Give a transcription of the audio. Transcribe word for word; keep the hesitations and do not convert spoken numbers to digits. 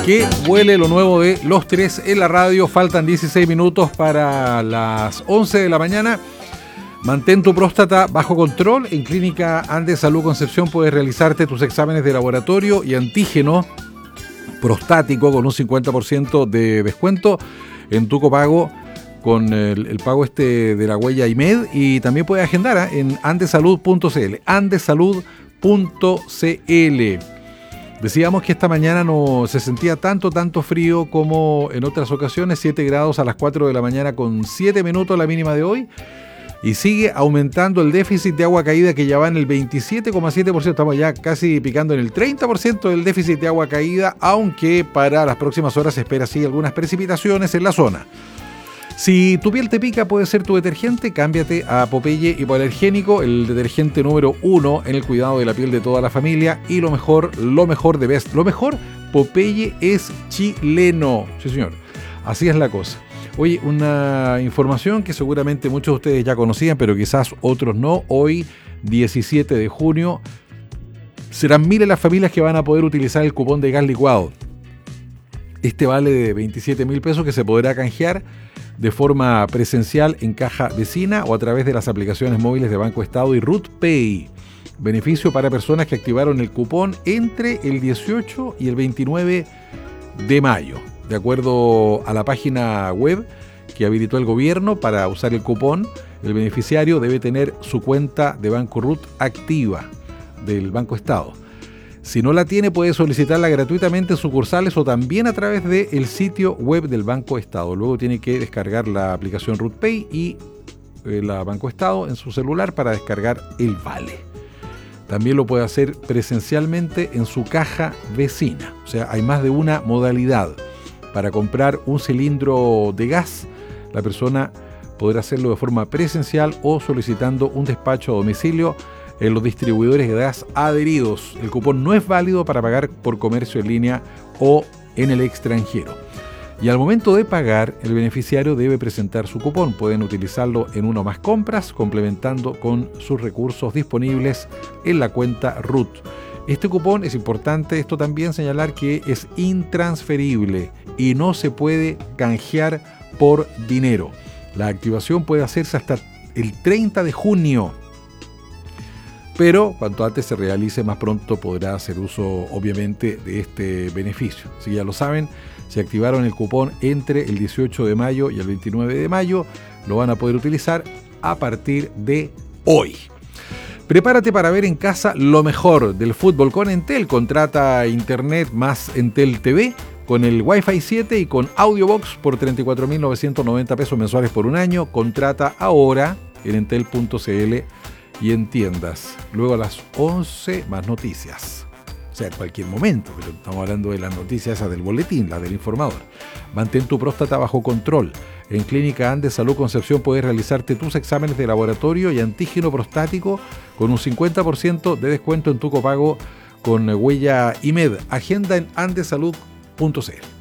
Que vuele lo nuevo de Los Tres en la radio. Faltan dieciséis minutos para las once de la mañana. Mantén tu próstata bajo control. En Clínica Andes Salud Concepción puedes realizarte tus exámenes de laboratorio y antígeno prostático con un cincuenta por ciento de descuento en tu copago con el, el pago este de la huella I M E D, y también puedes agendar ¿eh? en andesalud punto cl, andesalud punto cl. Decíamos que esta mañana no se sentía tanto, tanto frío como en otras ocasiones, siete grados a las cuatro de la mañana con siete minutos la mínima de hoy, y sigue aumentando el déficit de agua caída que ya va en el veintisiete coma siete por ciento, estamos ya casi picando en el treinta por ciento del déficit de agua caída, aunque para las próximas horas se espera sí algunas precipitaciones en la zona. Si tu piel te pica, puede ser tu detergente, cámbiate a Popeye Hipoalergénico, el detergente número uno en el cuidado de la piel de toda la familia, y lo mejor, lo mejor de Best, lo mejor, Popeye es chileno, sí señor, así es la cosa. Oye, una información que seguramente muchos de ustedes ya conocían, pero quizás otros no. Hoy, diecisiete de junio, serán miles las familias que van a poder utilizar el cupón de gas licuado. Este vale de veintisiete mil pesos que se podrá canjear de forma presencial en caja vecina o a través de las aplicaciones móviles de Banco Estado y Ruth Pay. Beneficio para personas que activaron el cupón entre el dieciocho y el veintinueve de mayo. De acuerdo a la página web que habilitó el gobierno para usar el cupón, el beneficiario debe tener su cuenta de Banco Ruth activa del Banco Estado. Si no la tiene, puede solicitarla gratuitamente en sucursales o también a través del sitio web del Banco Estado. Luego tiene que descargar la aplicación Ruth Pay y eh, la Banco Estado en su celular para descargar el vale. También lo puede hacer presencialmente en su caja vecina. O sea, hay más de una modalidad. Para comprar un cilindro de gas, la persona podrá hacerlo de forma presencial o solicitando un despacho a domicilio en los distribuidores de gas adheridos. El cupón no es válido para pagar por comercio en línea o en el extranjero. Y al momento de pagar, el beneficiario debe presentar su cupón. Pueden utilizarlo en una o más compras, complementando con sus recursos disponibles en la cuenta Ruth. Este cupón es importante, esto también señalar que es intransferible y no se puede canjear por dinero. La activación puede hacerse hasta el treinta de junio. Pero cuanto antes se realice, más pronto podrá hacer uso, obviamente, de este beneficio. Si ya lo saben, si activaron el cupón entre el dieciocho de mayo y el veintinueve de mayo, lo van a poder utilizar a partir de hoy. Prepárate para ver en casa lo mejor del fútbol con Entel. Contrata Internet más Entel T V con el Wi-Fi siete y con Audiobox por treinta y cuatro mil novecientos noventa pesos mensuales por un año. Contrata ahora en entel punto cl y en tiendas. Luego a las once, más noticias. O sea, en cualquier momento, pero estamos hablando de las noticias esas del boletín, las del informador. Mantén tu próstata bajo control. En Clínica Andes Salud Concepción puedes realizarte tus exámenes de laboratorio y antígeno prostático con un cincuenta por ciento de descuento en tu copago con huella I M E D. Agenda en andesalud punto cl.